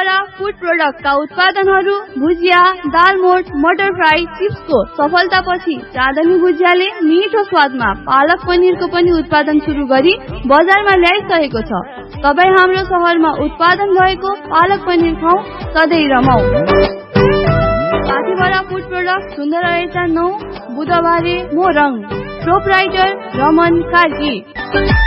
साथीबरा food प्रोडक्टका उत्पादनहरू भुजिया, दालमोट, मटर fry, चिप्सको सफलतापछि चाँदनी भुजियाले मिठो स्वादमा पालक पनिरको पनि उत्पादन सुरु गरी बजारमा ल्याइसकेको छ। तपाईँ हाम्रो शहरमा उत्पादन भएको पालक पनिर खाऊ, सधैँ रमाऊ। साथीबरा फूड प्रोडक्ट सुन्दर 9 बुधबारे मोरङ, प्रोपराइटर रमन कार्की।